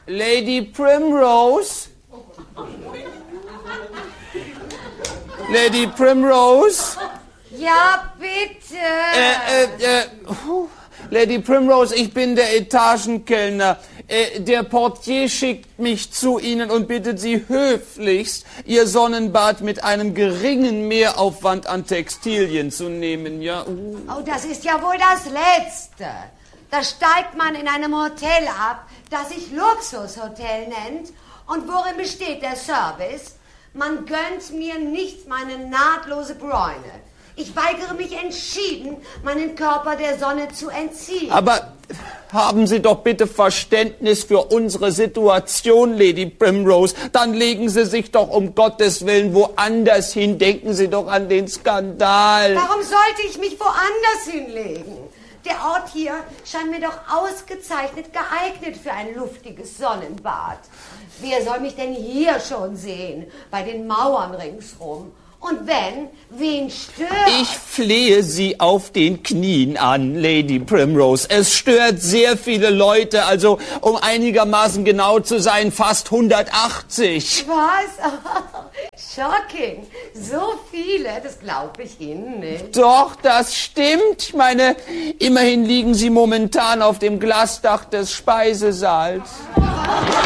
Lady Primrose? Lady Primrose? Ja, bitte. Lady Primrose, ich bin der Etagenkellner. Der Portier schickt mich zu Ihnen und bittet Sie höflichst, Ihr Sonnenbad mit einem geringen Mehraufwand an Textilien zu nehmen, ja? Oh, das ist ja wohl das Letzte. Da steigt man in einem Hotel ab, das sich Luxushotel nennt. Und worin besteht der Service? Man gönnt mir nicht meine nahtlose Bräune. Ich weigere mich entschieden, meinen Körper der Sonne zu entziehen. Aber haben Sie doch bitte Verständnis für unsere Situation, Lady Primrose. Dann legen Sie sich doch um Gottes Willen woanders hin. Denken Sie doch an den Skandal. Warum sollte ich mich woanders hinlegen? Der Ort hier scheint mir doch ausgezeichnet geeignet für ein luftiges Sonnenbad. Wer soll mich denn hier schon sehen, bei den Mauern ringsrum? Und wenn, wen stört? Ich flehe Sie auf den Knien an, Lady Primrose. Es stört sehr viele Leute, also um einigermaßen genau zu sein, fast 180. Was? Shocking. So viele, das glaube ich Ihnen nicht. Doch, das stimmt. Ich meine, immerhin liegen Sie momentan auf dem Glasdach des Speisesaals.